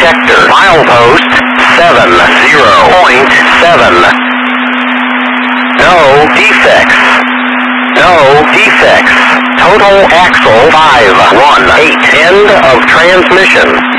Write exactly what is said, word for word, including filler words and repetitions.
sector. Milepost seven zero point seven. No defects. No defects. Total axle five one eight. End of transmission.